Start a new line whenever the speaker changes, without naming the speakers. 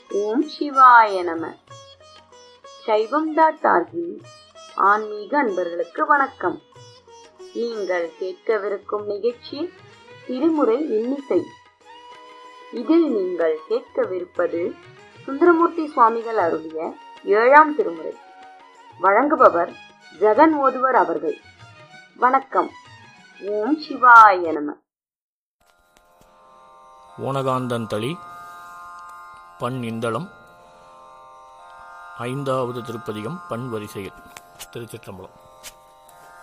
ஓம் சிவாய நம. சைவம்.org ஆன்மீக அன்பர்களுக்கு வணக்கம். நீங்கள் கேட்கவிருக்கும் நிகழ்ச்சி திருமுறை இன்னிசை. இதில் நீங்கள் கேட்கவிருப்பது சுந்தரமூர்த்தி சுவாமிகள் அருளிய 7ஆம் திருமுறை. வழங்குபவர் ஜெகன் ஓதுவர் அவர்கள். வணக்கம். ஓம் சிவாய நம.
ஓணகாந்தந்தளி பண் இந்தளம் 5வது திருப்பதிகம் பண் வரிசையில். திருச்சிற்றம்பலம்.